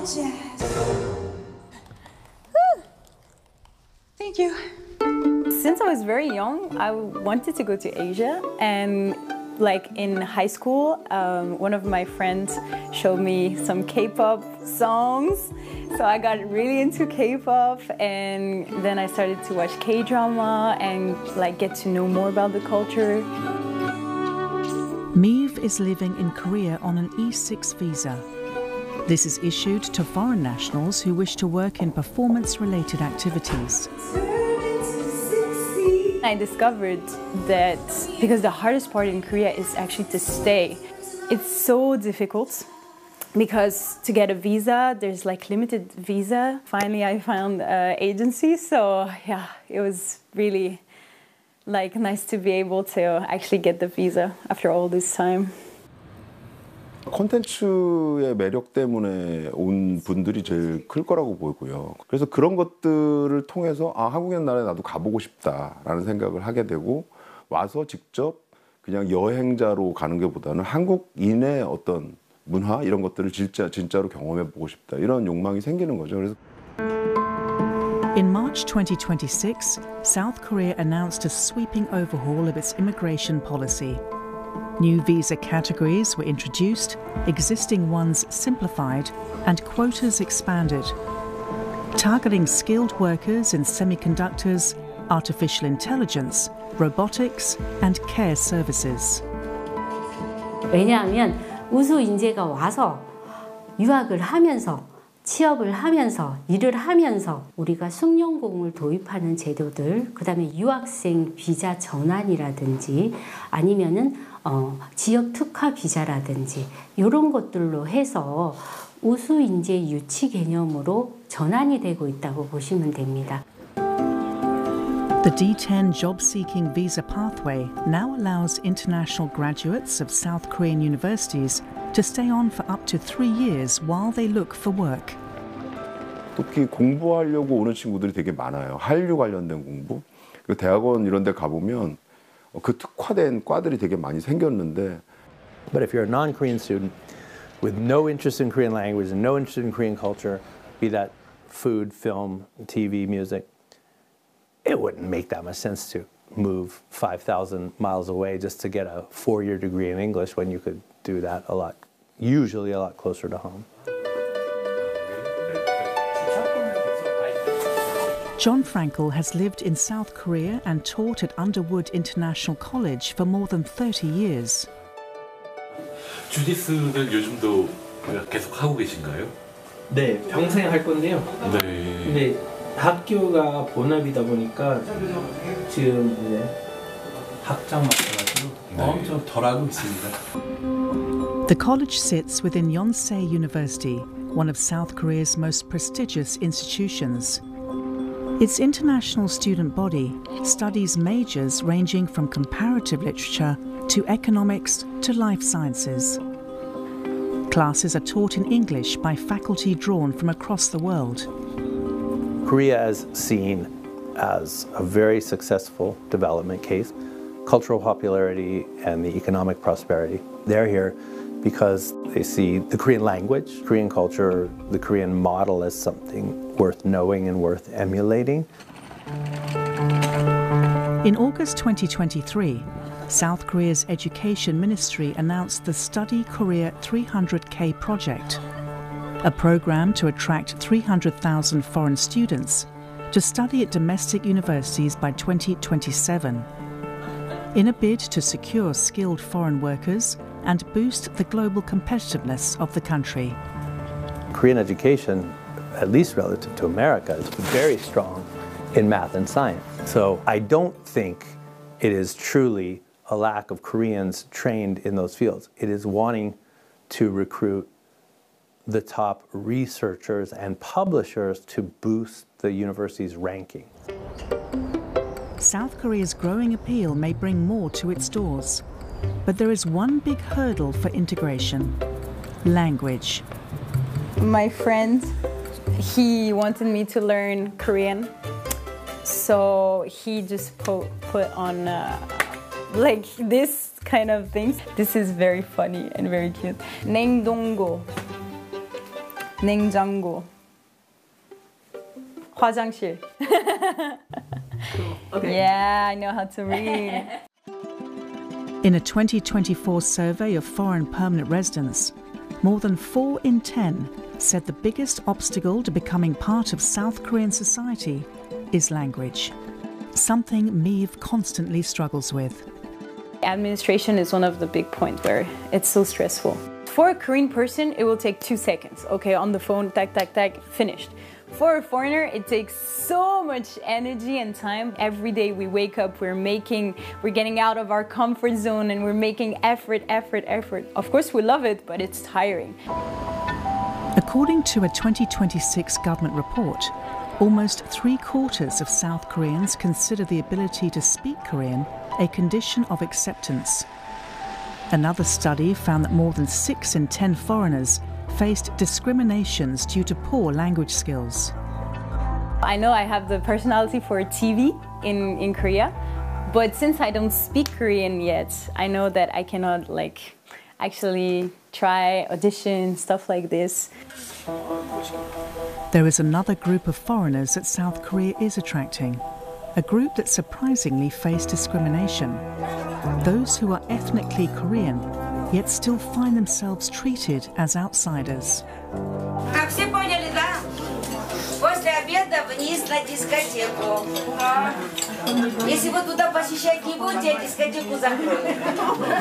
Thank you. Since I was very young, I wanted to go to Asia, and like in high school, one of my friends showed me some K-pop songs. So I got really into K-pop, and then I started to watch K-drama and like get to know more about the culture. Meave is living in Korea on an E6 visa. This is issued to foreign nationals who wish to work in performance-related activities. I discovered that because the hardest part in Korea is actually to stay. It's so difficult because to get a visa, there's like limited visa. Finally, I found an agency, so yeah, it was really like nice to be able to actually get the visa after all this time. 콘텐츠의 매력 때문에 온 분들이 제일 클 거라고 보고요. 그래서 그런 것들을 통해서 한국이라는 나라에 나도 가보고 싶다라는 생각을 하게 되고 와서 직접 그냥 여행자로 가는 것보다는 한국인의 어떤 문화 이런 것들을 진짜로 경험해 보고 싶다 이런 욕망이 생기는 거죠. 그래서 In March 2026, South Korea announced a sweeping overhaul of its immigration policy. New visa categories were introduced, existing ones simplified, and quotas expanded, targeting skilled workers in semiconductors, artificial intelligence, robotics, and care services. 왜냐하면 우수 인재가 와서 유학을 하면서 취업을 하면서 일을 하면서 우리가 숙련공을 도입하는 제도들, 그다음에 유학생 비자 전환이라든지 아니면은 지역 특화 비자라든지 이런 것들로 해서 우수 인재 유치 개념으로 전환이 되고 있다고 보시면 됩니다. The D10 job-seeking visa pathway now allows international graduates of South Korean universities to stay on for up to 3 years while they look for work. 특히 공부하려고 오는 친구들이 되게 많아요. 한류 관련된 공부. 대학원 이런 데 가보면 그 특화된 과들이 되게 많이 생겼는데 But if you're a non-Korean student with no interest in Korean language and no interest in Korean culture, be that food, film, TV, music, it wouldn't make that much sense to move 5,000 miles away just to get a 4-year degree in English when you could do that usually a lot closer to home. John Frankel has lived in South Korea and taught at Underwood International College for more than 30 years. 주짓수는 요즘도 계속 하고 계신가요? 네, 평생 할 건데요. 네. 근데 학교가 본업이다 보니까 지금 이제 학장 맡아가지고 엄청 덜 하고 있습니다. The college sits within Yonsei University, one of South Korea's most prestigious institutions. Its international student body studies majors ranging from comparative literature to economics to life sciences. Classes are taught in English by faculty drawn from across the world. Korea is seen as a very successful development case. Cultural popularity and the economic prosperity. They're here because they see the Korean language, Korean culture, the Korean model as something worth knowing and worth emulating. In August 2023, South Korea's Education Ministry announced the Study Korea 300K project, a program to attract 300,000 foreign students to study at domestic universities by 2027, in a bid to secure skilled foreign workers and boost the global competitiveness of the country. Korean education, at least relative to America, is very strong in math and science. So I don't think it is truly a lack of Koreans trained in those fields. It is wanting to recruit the top researchers and publishers to boost the university's ranking. South Korea's growing appeal may bring more to its doors. But there is one big hurdle for integration: language. My friend, he wanted me to learn Korean, so he just put on like this kind of things. This is very funny and very cute. 냉동고. 냉장고. 화장실. Okay. Yeah, I know how to read. In a 2024 survey of foreign permanent residents, more than 4 in 10 said the biggest obstacle to becoming part of South Korean society is language, something Meave constantly struggles with. Administration is one of the big points where it's so stressful. For a Korean person, it will take 2 seconds. Okay, on the phone, tac, tac, tac, finished. For a foreigner, it takes so much energy and time. Every day we wake up, we're getting out of our comfort zone and we're making effort. Of course, we love it, but it's tiring. According to a 2026 government report, almost 3/4 of South Koreans consider the ability to speak Korean a condition of acceptance. Another study found that more than 6 in 10 foreigners faced discriminations due to poor language skills. I know I have the personality for TV in Korea, but since I don't speak Korean yet, I know that I cannot actually try audition, stuff like this. There is another group of foreigners that South Korea is attracting, a group that surprisingly face discrimination. Those who are ethnically Korean, yet still find themselves treated as outsiders. Как все поняли, да? После обеда вниз на дискотеку. Если вы туда посещать не будете, дискотеку закроют.